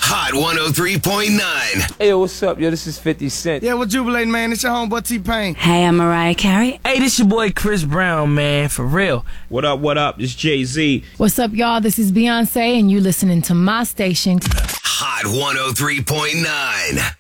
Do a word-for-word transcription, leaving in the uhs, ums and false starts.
Hot one oh three point nine. Hey, yo, what's up? Yo, this is fifty Cent. Yeah, we're jubilating, man. It's your homeboy T-Pain. Hey, I'm Mariah Carey. Hey, this your boy Chris Brown, man, for real. What up, what up? This Jay-Z. What's up, y'all? This is Beyonce, and you listening to my station. Hot one oh three point nine.